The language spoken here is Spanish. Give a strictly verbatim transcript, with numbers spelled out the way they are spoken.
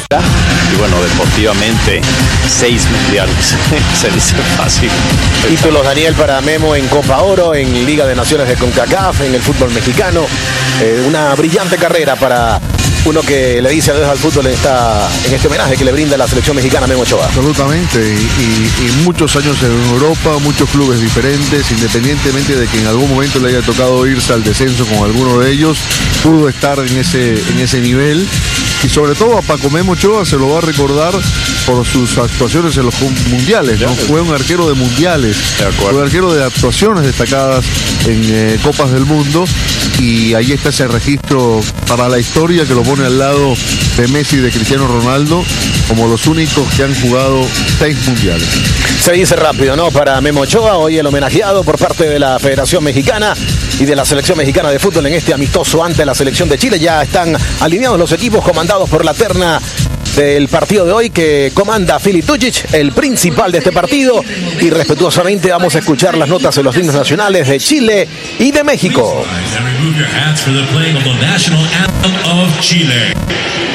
Y bueno, deportivamente, seis mundiales. Se dice fácil. Títulos, Daniel, para Memo en Copa Oro, en Liga de Naciones de CONCACAF, en el fútbol mexicano. Eh, una brillante carrera para uno que le dice adiós al fútbol en, esta, en este homenaje que le brinda la selección mexicana, Memo Ochoa. Absolutamente, y, y, y muchos años en Europa, muchos clubes diferentes, independientemente de que en algún momento le haya tocado irse al descenso con alguno de ellos, pudo estar en ese, en ese nivel. Y sobre todo a Paco Memo Ochoa se lo va a recordar por sus actuaciones en los mundiales, ¿no? Fue un arquero de mundiales, fue un arquero de actuaciones destacadas en eh, Copas del Mundo, y ahí está ese registro para la historia que lo pone al lado de Messi y de Cristiano Ronaldo como los únicos que han jugado seis mundiales. Se dice rápido, ¿no? Para Memo Ochoa, hoy el homenajeado por parte de la Federación Mexicana y de la Selección Mexicana de Fútbol en este amistoso ante la Selección de Chile. Ya están alineados los equipos comandados por la terna del partido de hoy que comanda Filip Tujic, el principal de este partido, y respetuosamente vamos a escuchar las notas de los himnos nacionales de Chile y de México.